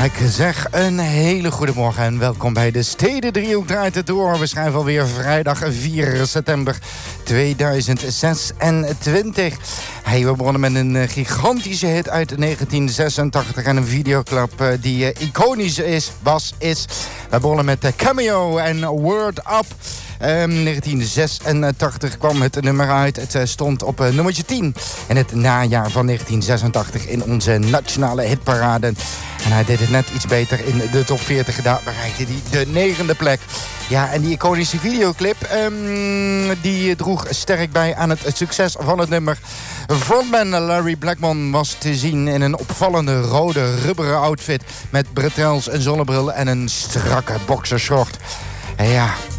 Ik zeg een hele goede morgen en welkom bij de Steden Driehoek draait het door. We schrijven alweer vrijdag 4 september 2026. Hey, we begonnen met een gigantische hit uit 1986 en een videoclip die iconisch is. We begonnen met Cameo en Word Up. 1986 kwam het nummer uit. Het stond op nummertje 10 in het najaar van 1986 in onze nationale hitparade. En hij deed het net iets beter in de top 40. Daar bereikte hij de 9e plek. Ja, en die iconische videoclip die droeg sterk bij aan het succes van het nummer. Frontman Larry Blackmon was te zien in een opvallende rode rubberen outfit met bretels, een zonnebril en een strakke boxershort. En ja,